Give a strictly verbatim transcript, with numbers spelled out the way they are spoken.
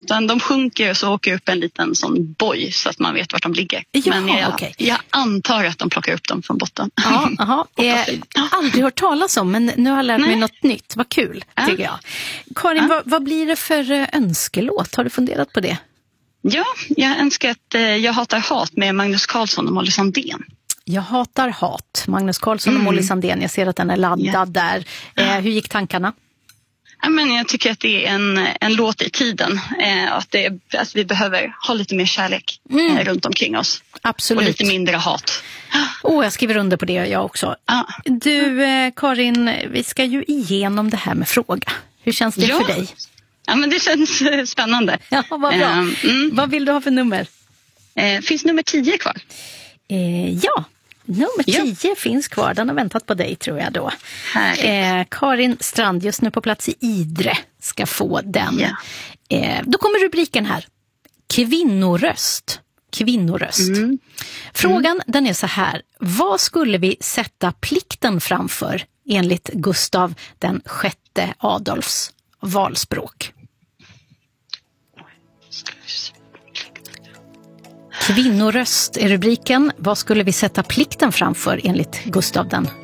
Utan de sjunker och så åker upp en liten sån boj så att man vet vart de ligger. Jaha, Men jag, okay. jag antar att de plockar upp dem från botten. Ja, aha. eh, aldrig hört talas om, men nu har jag lärt Nej. mig något nytt. Vad kul, ja. tycker jag. Karin, ja. vad, vad blir det för önskelåt? Har du funderat på det? Ja, jag önskar att eh, Jag hatar hat med Magnus Carlsson och Molly Sandén. Jag hatar hat. Magnus Carlsson mm. och Molly Sandén. Jag ser att den är laddad yeah. där. Eh, hur gick tankarna? Ja, men jag tycker att det är en, en låt i tiden. Eh, att, det är, att vi behöver ha lite mer kärlek mm. eh, runt omkring oss. Absolut. Och lite mindre hat. Oh, jag skriver under på det, jag också. Ah. Du, eh, Karin, vi ska ju igenom det här med fråga. Hur känns det ja. för dig? Ja, men det känns eh, spännande. Ja, vad bra. Eh, mm. Vad vill du ha för nummer? Eh, finns nummer tio kvar? Eh, ja. Nummer tio ja. finns kvar, den har väntat på dig tror jag då. Eh, Karin Strand, just nu på plats i Idre, ska få den. Ja. Eh, då kommer rubriken här. Kvinnoröst. Kvinnoröst. Mm. Frågan mm. den är så här. Vad skulle vi sätta plikten framför enligt Gustav den sjätte Adolfs valspråk? Kvinnoröst är rubriken. Vad skulle vi sätta plikten framför enligt Gustav den